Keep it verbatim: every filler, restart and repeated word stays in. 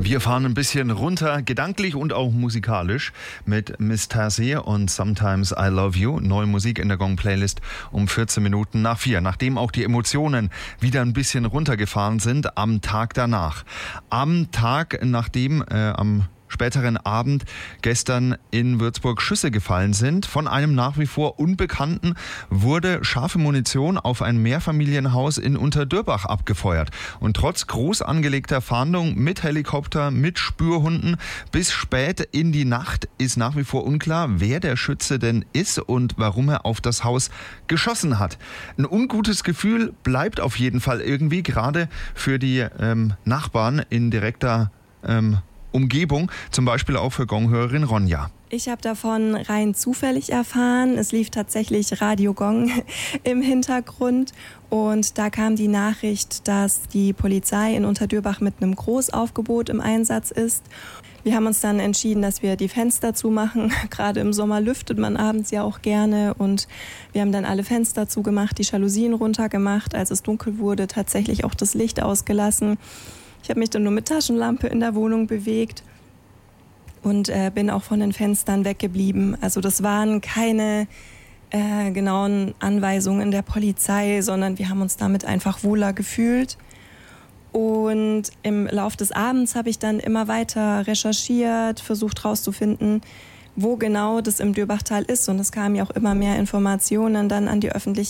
Wir fahren ein bisschen runter, gedanklich und auch musikalisch mit Miss Tazi und Sometimes I Love You. Neue Musik in der Gong-Playlist um vierzehn Minuten nach vier. Nachdem auch die Emotionen wieder ein bisschen runtergefahren sind am Tag danach. Am Tag, nachdem äh, am späteren Abend gestern in Würzburg Schüsse gefallen sind. Von einem nach wie vor Unbekannten wurde scharfe Munition auf ein Mehrfamilienhaus in Unterdürbach abgefeuert. Und trotz groß angelegter Fahndung mit Helikopter, mit Spürhunden bis spät in die Nacht ist nach wie vor unklar, wer der Schütze denn ist und warum er auf das Haus geschossen hat. Ein ungutes Gefühl bleibt auf jeden Fall irgendwie, gerade für die ähm, Nachbarn in direkter ähm, Umgebung, zum Beispiel auch für Gong-Hörerin Ronja. Ich habe davon rein zufällig erfahren. Es lief tatsächlich Radio Gong im Hintergrund und da kam die Nachricht, dass die Polizei in Unterdürbach mit einem Großaufgebot im Einsatz ist. Wir haben uns dann entschieden, dass wir die Fenster zumachen. Gerade im Sommer lüftet man abends ja auch gerne und wir haben dann alle Fenster zugemacht, die Jalousien runtergemacht. Als es dunkel wurde, tatsächlich auch das Licht ausgelassen. Ich habe mich dann nur mit Taschenlampe in der Wohnung bewegt und äh, bin auch von den Fenstern weggeblieben. Also das waren keine äh, genauen Anweisungen der Polizei, sondern wir haben uns damit einfach wohler gefühlt. Und im Lauf des Abends habe ich dann immer weiter recherchiert, versucht herauszufinden, wo genau das im Dürbachtal ist. Und es kamen ja auch immer mehr Informationen dann an die Öffentlichkeit.